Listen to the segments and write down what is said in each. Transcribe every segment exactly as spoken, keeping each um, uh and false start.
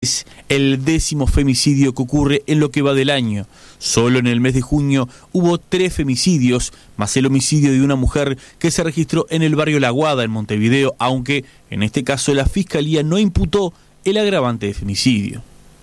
Es el décimo femicidio que ocurre en lo que va del año. Solo en el mes de junio hubo tres femicidios, más el homicidio de una mujer que se registró en el barrio La Aguada, en Montevideo, aunque en este caso la Fiscalía no imputó el agravante de femicidio.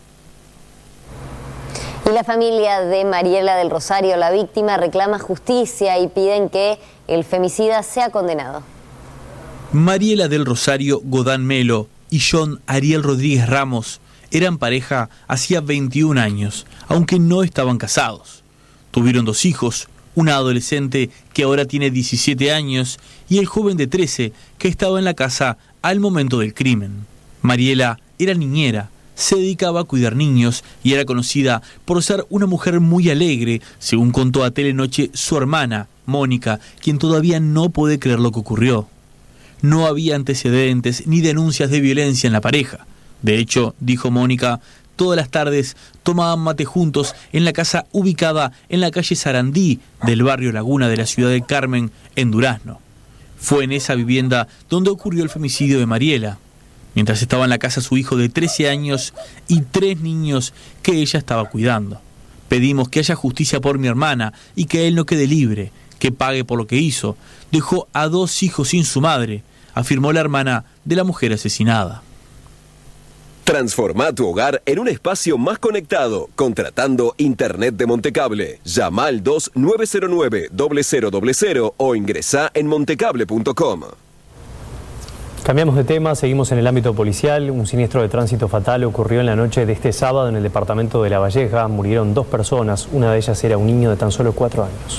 Y la familia de Mariela del Rosario, la víctima, reclama justicia y piden que el femicida sea condenado. Mariela del Rosario Godán Melo y John Ariel Rodríguez Ramos eran pareja hacía veintiún años, aunque no estaban casados. Tuvieron dos hijos, una adolescente que ahora tiene diecisiete años y el joven de trece que estaba en la casa al momento del crimen. Mariela era niñera, se dedicaba a cuidar niños y era conocida por ser una mujer muy alegre, según contó a Telenoche su hermana, Mónica, quien todavía no puede creer lo que ocurrió. No había antecedentes ni denuncias de violencia en la pareja. De hecho, dijo Mónica, todas las tardes tomaban mate juntos en la casa ubicada en la calle Sarandí del barrio Laguna de la ciudad de Carmen, en Durazno. Fue en esa vivienda donde ocurrió el femicidio de Mariela, mientras estaba en la casa su hijo de trece años y tres niños que ella estaba cuidando. Pedimos que haya justicia por mi hermana y que él no quede libre, que pague por lo que hizo. Dejó a dos hijos sin su madre, afirmó la hermana de la mujer asesinada. Transforma tu hogar en un espacio más conectado, contratando Internet de Montecable. Llama al dos nueve cero nueve cero cero cero cero o ingresa en montecable punto com. Cambiamos de tema, seguimos en el ámbito policial. Un siniestro de tránsito fatal ocurrió en la noche de este sábado en el departamento de La Valleja. Murieron dos personas, una de ellas era un niño de tan solo cuatro años.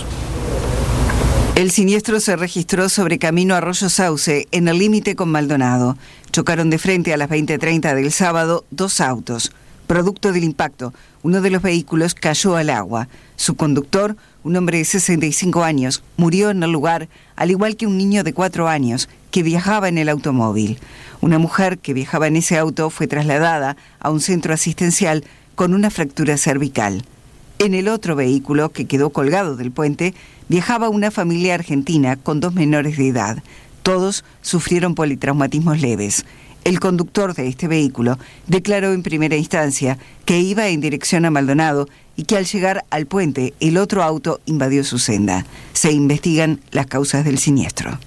El siniestro se registró sobre Camino Arroyo Sauce, en el límite con Maldonado. Chocaron de frente a las veinte treinta del sábado dos autos. Producto del impacto, uno de los vehículos cayó al agua. Su conductor, un hombre de sesenta y cinco años, murió en el lugar, al igual que un niño de cuatro años que viajaba en el automóvil. Una mujer que viajaba en ese auto fue trasladada a un centro asistencial con una fractura cervical. En el otro vehículo, que quedó colgado del puente, viajaba una familia argentina con dos menores de edad. Todos sufrieron politraumatismos leves. El conductor de este vehículo declaró en primera instancia que iba en dirección a Maldonado y que al llegar al puente el otro auto invadió su senda. Se investigan las causas del siniestro.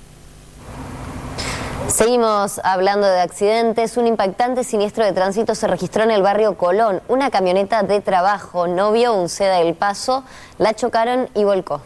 Seguimos hablando de accidentes. Un impactante siniestro de tránsito se registró en el barrio Colón. Una camioneta de trabajo no vio un seda del paso, la chocaron y volcó.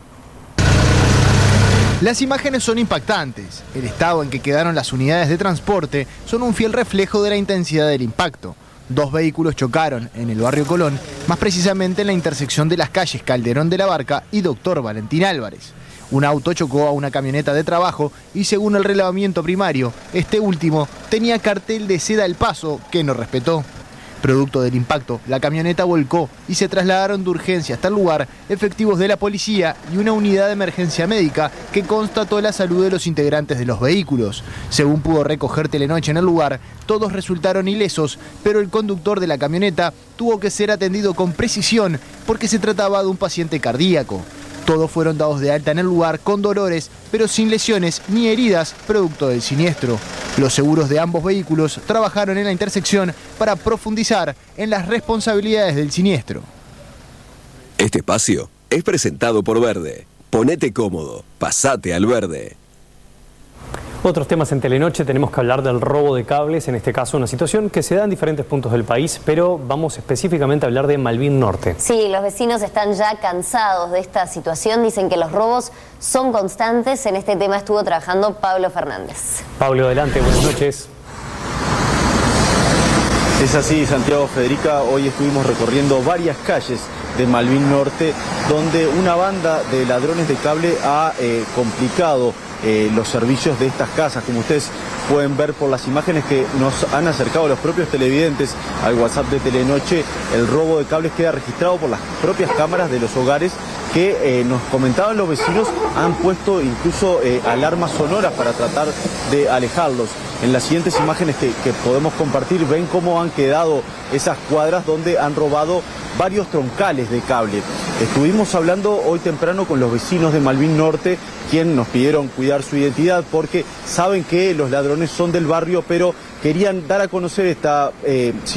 Las imágenes son impactantes. El estado en que quedaron las unidades de transporte son un fiel reflejo de la intensidad del impacto. Dos vehículos chocaron en el barrio Colón, más precisamente en la intersección de las calles Calderón de la Barca y Doctor Valentín Álvarez. Un auto chocó a una camioneta de trabajo y, según el relevamiento primario, este último tenía cartel de ceda al paso que no respetó. Producto del impacto, la camioneta volcó y se trasladaron de urgencia hasta el lugar efectivos de la policía y una unidad de emergencia médica que constató la salud de los integrantes de los vehículos. Según pudo recoger Telenoche en el lugar, todos resultaron ilesos, pero el conductor de la camioneta tuvo que ser atendido con precisión porque se trataba de un paciente cardíaco. Todos fueron dados de alta en el lugar con dolores, pero sin lesiones ni heridas producto del siniestro. Los seguros de ambos vehículos trabajaron en la intersección para profundizar en las responsabilidades del siniestro. Este espacio es presentado por Verde. Ponete cómodo, pasate al Verde. Otros temas en Telenoche, tenemos que hablar del robo de cables, en este caso una situación que se da en diferentes puntos del país, pero vamos específicamente a hablar de Malvin Norte. Sí, los vecinos están ya cansados de esta situación, dicen que los robos son constantes. En este tema estuvo trabajando Pablo Fernández. Pablo, adelante, buenas noches. Es así, Santiago, Federica, hoy estuvimos recorriendo varias calles de Malvin Norte, donde una banda de ladrones de cable ha eh, complicado eh, los servicios de estas casas. Como ustedes pueden ver por las imágenes que nos han acercado los propios televidentes al WhatsApp de Telenoche, el robo de cables queda registrado por las propias cámaras de los hogares que eh, nos comentaban los vecinos, han puesto incluso eh, alarmas sonoras para tratar de alejarlos. En las siguientes imágenes que, que podemos compartir ven cómo han quedado esas cuadras donde han robado varios troncales de cable. Estuvimos hablando hoy temprano con los vecinos de Malvin Norte, quienes nos pidieron cuidar su identidad porque saben que los ladrones son del barrio, pero querían dar a conocer esta eh,